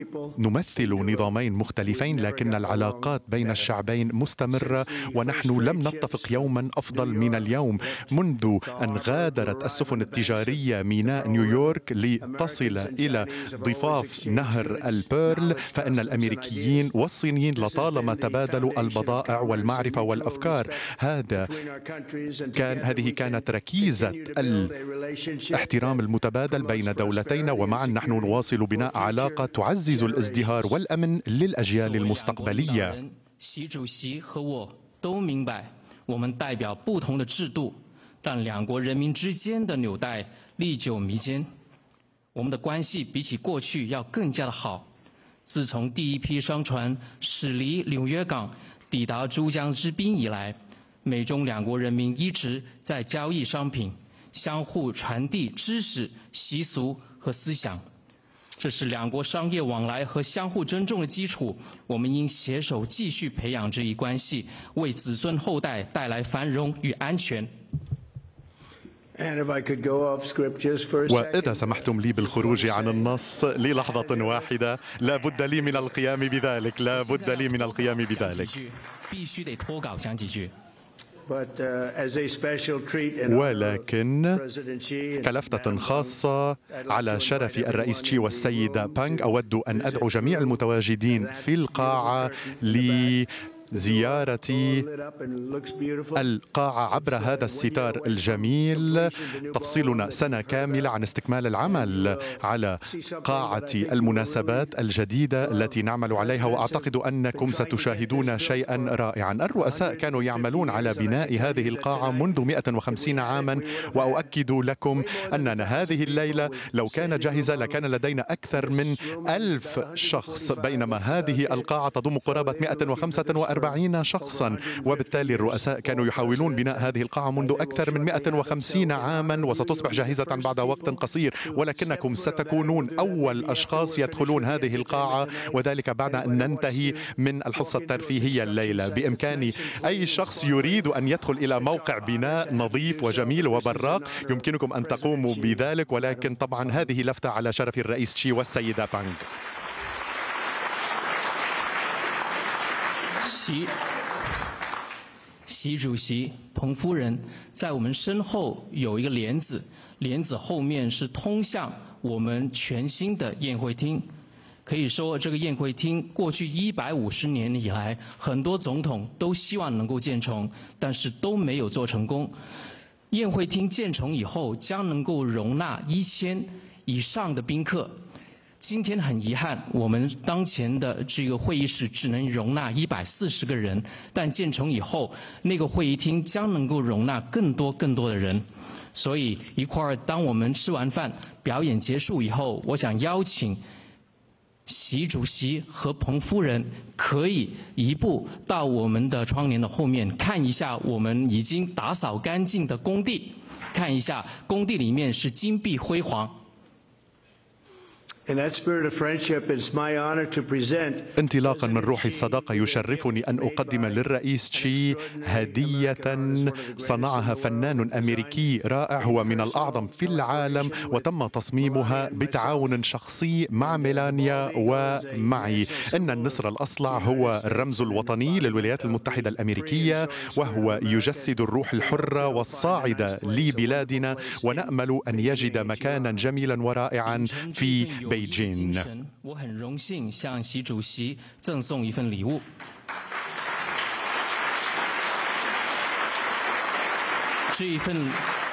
نمثل نظامين مختلفين، لكن العلاقات بين الشعبين مستمرة، ونحن لم نتفق يوما أفضل من اليوم. منذ أن غادرت السفن التجارية ميناء نيويورك لتصل إلى ضفاف نهر البيرل، فإن الأمريكيين والصينيين لطالما تبادلوا البضائع والمعرفة والأفكار. هذه كانت ركيزة الاحترام المتبادل بين دولتينا، ومعا نحن نواصل بناء علاقة تعزز الازدهار والأمن للأجيال المستقبلية. 自从第一批商船驶离纽约港，抵达珠江之滨以来，美中两国人民一直在交易商品，相互传递知识、习俗和思想。这是两国商业往来和相互尊重的基础。我们应携手继续培养这一关系，为子孙后代带来繁荣与安全。 وإذا سمحتم لي بالخروج عن النص للحظة واحدة، لا بد لي من القيام بذلك، لا بد لي من القيام بذلك. ولكن كلفتة خاصة على شرف الرئيس تشي والسيدة بانغ، أود أن أدعو جميع المتواجدين في القاعة زيارة القاعة عبر هذا الستار الجميل. تفصلنا سنة كاملة عن استكمال العمل على قاعة المناسبات الجديدة التي نعمل عليها، وأعتقد أنكم ستشاهدون شيئا رائعا. الرؤساء كانوا يعملون على بناء هذه القاعة منذ 150 عاما، وأؤكد لكم أننا هذه الليلة لو كان جاهزة لكان لدينا أكثر من 1000 شخص، بينما هذه القاعة تضم قرابة 145 شخصا، وبالتالي الرؤساء كانوا يحاولون بناء هذه القاعة منذ أكثر من 150 عاما، وستصبح جاهزة بعد وقت قصير، ولكنكم ستكونون أول أشخاص يدخلون هذه القاعة، وذلك بعد أن ننتهي من الحصة الترفيهية الليلة. بإمكان أي شخص يريد أن يدخل إلى موقع بناء نظيف وجميل وبراق يمكنكم أن تقوموا بذلك، ولكن طبعا هذه لفتة على شرف الرئيس تشي والسيدة بانغ. 习主席、彭夫人在我们身后有一个帘子，帘子后面是通向我们全新的宴会厅。可以说，这个宴会厅过去150年以来，很多总统都希望能够建成，但是都没有做成功。宴会厅建成以后，将能够容纳1000以上的宾客。 今天很遗憾，我们当前的这个会议室只能容纳140个人，但建成以后，那个会议厅将能够容纳更多的人。所以一会儿，当我们吃完饭，表演结束以后，我想邀请习主席和彭夫人可以移步到我们的窗帘的后面，看一下我们已经打扫干净的工地，看一下工地里面是金碧辉煌。 انطلاقا من روح الصداقة يشرفني أن أقدم للرئيس تشي هدية صنعها فنان أمريكي رائع، هو من الأعظم في العالم، وتم تصميمها بتعاون شخصي مع ميلانيا ومعي. إن النسر الأصلع هو الرمز الوطني للولايات المتحدة الأمريكية، وهو يجسد الروح الحرة والصاعدة لبلادنا، ونأمل أن يجد مكانا جميلا ورائعا في بيجين. 我很荣幸向习主席赠送一份礼物。这一份